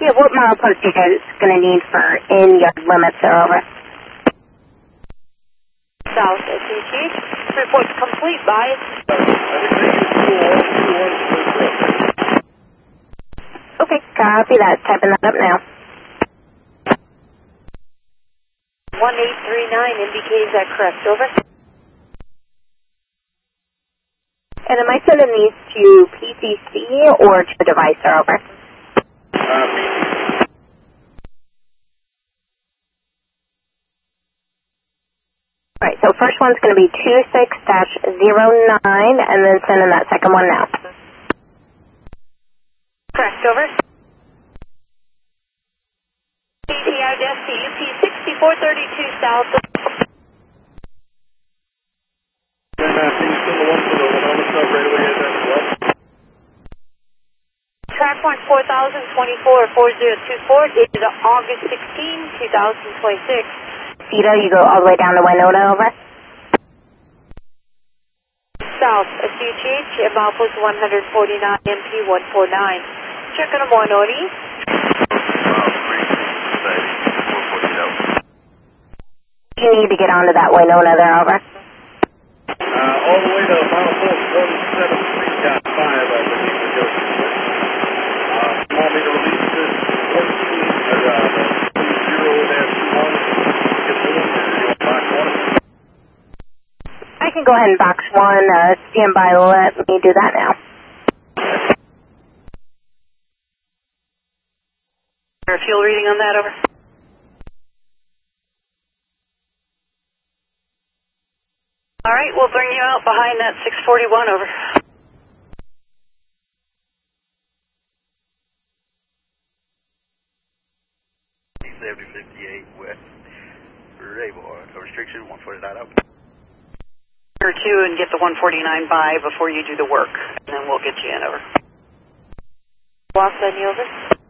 Yeah, what milepost are you guys going to need for in-yard limits or over? South SCH. Report complete by. Okay, copy that. Typing that up now. 1839 indicates that crest, over. And am I sending these to PCC or to the device or over? Alright, so first one's going to be 26-09, and then sending that second one now. Crest, over. PTR desk to UP 6432 South. Track point 4024-4024, dated August 16, 2026. Cito, you go all the way down to Winona, over? South, CGH, milepost 149, MP 149. Checking them on Odi. You need to get onto that Winona there, over? All the way to milepost 173.5, I believe it goes. Want me to release this 14 I can go ahead and box one. Stand by. Let me do that now. Fuel reading on that, over. All right, we'll bring you out behind that 641, over. .7058 West Raymore. Restriction 149 out. Or two and get the 149 by before you do the work, and then we'll get you in, over. Los Angeles.